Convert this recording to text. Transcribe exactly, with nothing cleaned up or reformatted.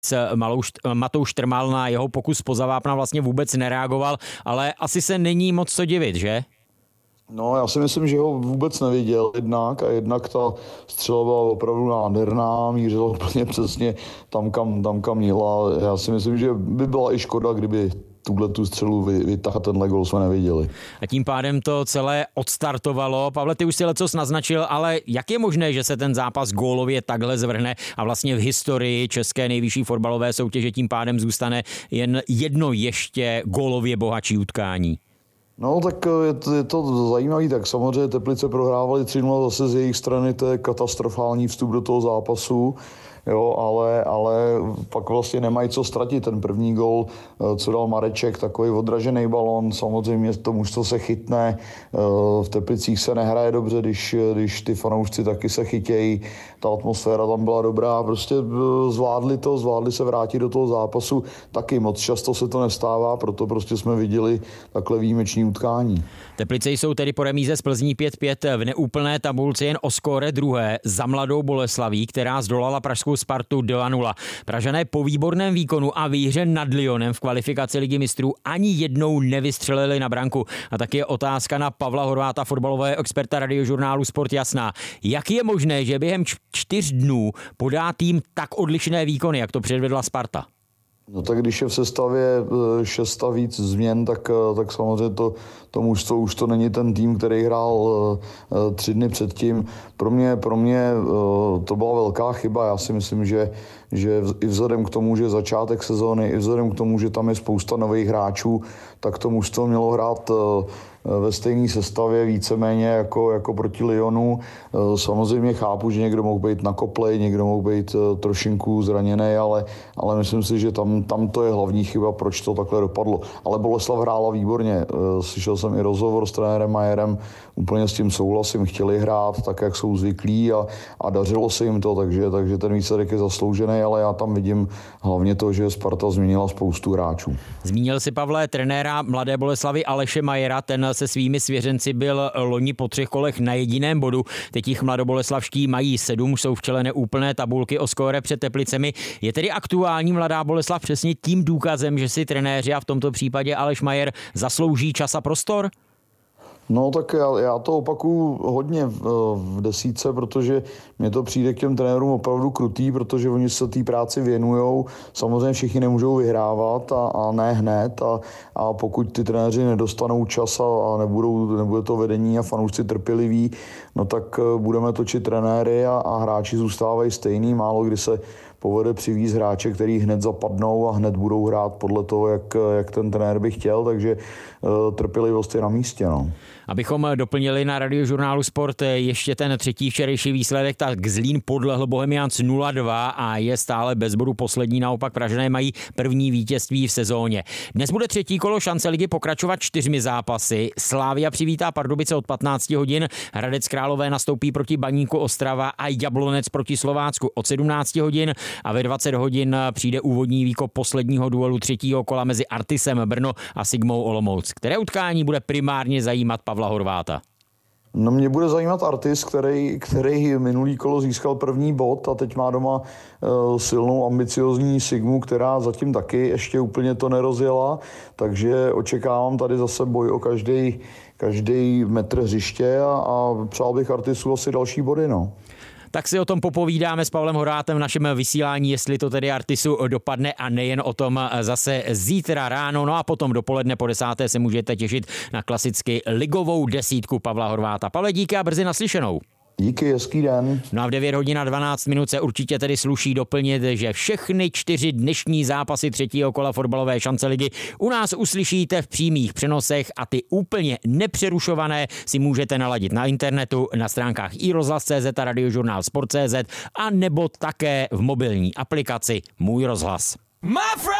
Matouš Trmal na jeho pokus pozavápna vlastně vůbec nereagoval, ale asi se není moc co divit, že? No, já si myslím, že ho vůbec neviděl jednak a jednak ta střela byla opravdu nádherná, mířila úplně přesně tam, kam, tam, kam měla. Já si myslím, že by byla i škoda, kdyby tuhle tu střelu vytáhl, tenhle gol jsme neviděli. A tím pádem to celé odstartovalo. Pavle, ty už si lecos naznačil, ale jak je možné, že se ten zápas gólově takhle zvrhne a vlastně v historii české nejvyšší fotbalové soutěže tím pádem zůstane jen jedno ještě gólově bohatší utkání? No tak je to, je to zajímavý, tak samozřejmě Teplice prohrávali tři nula zase z jejich strany, to je katastrofální vstup do toho zápasu. Jo, ale, ale pak vlastně nemají co ztratit. Ten první gol, co dal Mareček, takový odražený balon, samozřejmě to mužstvo se chytne. V Teplicích se nehraje dobře, když, když ty fanoušci taky se chytějí. Ta atmosféra tam byla dobrá, prostě zvládli to, zvládli se vrátit do toho zápasu. Taky moc často se to nestává, proto prostě jsme viděli takhle výjimeční utkání. Teplice jsou tedy po remíze z Plzní pět pět v neúplné tabulce jen o skóre druhé za Mladou Boleslaví, která zdolala pražskou Spartu dva nula. Pražané po výborném výkonu a výhře nad Lyonem v kvalifikaci Ligy mistrů ani jednou nevystřelili na branku. A tak je otázka na Pavla Horváta, fotbalového experta Radiožurnálu Sport jasná. Jak je možné, že během čtyř dnů podá tým tak odlišné výkony, jak to předvedla Sparta? No tak když je v sestavě šest a víc změn, tak, tak samozřejmě to, to mužstvo už to není ten tým, který hrál tři dny předtím. Pro mě, pro mě to byla velká chyba. Já si myslím, že, že i vzhledem k tomu, že začátek sezóny, i vzhledem k tomu, že tam je spousta nových hráčů, tak to mužstvo mělo hrát ve stejné sestavě víceméně jako, jako proti Lyonu. Samozřejmě chápu, že někdo mohl být na koplej, někdo mohl být trošinku zraněný, ale, ale myslím si, že tam, tam to je hlavní chyba, proč to takhle dopadlo. Ale Boleslav hrála výborně. Slyšel jsem i rozhovor s trenérem Majerem, úplně s tím souhlasím, chtěli hrát tak, jak jsou zvyklí a, a dařilo se jim to, takže, takže ten výsledek je zasloužený, ale já tam vidím hlavně to, že Sparta změnila spoustu hráčů. Zmínil si, Pavle, trenéra Mladé Boleslavy Aleše Majera, ten se svými svěřenci byl loni po třech kolech na jediném bodu. Teď jich mladoboleslavští mají sedm, jsou v čele neúplné tabulky o skóre před Teplicemi. Je tedy aktuální Mladá Boleslav přesně tím důkazem, že si trenéři a v tomto případě Aleš Majer zaslouží čas a prostor? No tak já, já to opakuju hodně v, v desítce, protože mně to přijde k těm trenérům opravdu krutý, protože oni se té práci věnujou. Samozřejmě všichni nemůžou vyhrávat a, a ne hned a, a pokud ty trenéři nedostanou čas a, a nebudou, nebude to vedení a fanoušci trpěliví, no tak budeme točit trenéry a, a hráči zůstávají stejný. Málo kdy se povede přivízt hráče, který hned zapadnou a hned budou hrát podle toho, jak, jak ten trenér by chtěl, takže uh, trpělivost je na místě. No. Abychom doplnili na Radiožurnálu Sport ještě ten třetí včerejší výsledek, tak Zlín podlehl Bohemians nula dva a je stále bez bodu poslední, naopak Pražané mají první vítězství v sezóně. Dnes bude třetí kolo šance ligy pokračovat čtyřmi zápasy. Slavia přivítá Pardubice od patnáct hodin, Hradec Králové nastoupí proti Baníku Ostrava a Jablonec proti Slovácku od sedmnáct hodin a ve dvacet hodin přijde úvodní výkop posledního duelu třetího kola mezi Artisem Brno a Sigmou Olomouc. Které utkání bude primárně zajímat Pavla Horváta? No mě bude zajímat Artis, který, který minulý kolo získal první bod a teď má doma uh, silnou ambiciozní Sigmu, která zatím taky ještě úplně to nerozjela, takže očekávám tady zase boj o každý, každý metr hřiště a, a přál bych Artisu asi další body. No. Tak si o tom popovídáme s Pavlem Horvátem v našem vysílání, jestli to tedy Artisu dopadne a nejen o tom zase zítra ráno. No a potom dopoledne po desáté se můžete těšit na klasicky ligovou desítku Pavla Horváta. Pavle, díky a brzy naslyšenou. Díky, hezký den. No a v devět hodin a dvanáct minut se určitě tedy sluší doplnit, že všechny čtyři dnešní zápasy třetího kola fotbalové šance ligy u nás uslyšíte v přímých přenosech a ty úplně nepřerušované si můžete naladit na internetu, na stránkách i rozhlas tečka cé zet a radiožurnál sport tečka cé zet a nebo také v mobilní aplikaci Můj rozhlas.